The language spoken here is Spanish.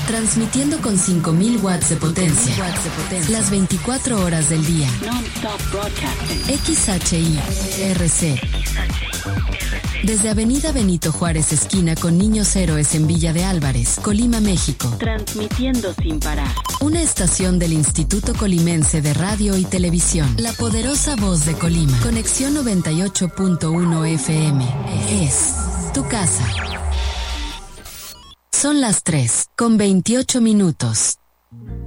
Transmitiendo con 5000 watts de potencia. Las 24 horas del día. Non-stop broadcasting. XHI-RC. Desde Avenida Benito Juárez, esquina con Niños Héroes en Villa de Álvarez, Colima, México. Transmitiendo sin parar. Una estación del Instituto Colimense de Radio y Televisión. La poderosa voz de Colima. Conexión 98.1 FM. Es tu casa. Son las 3:28.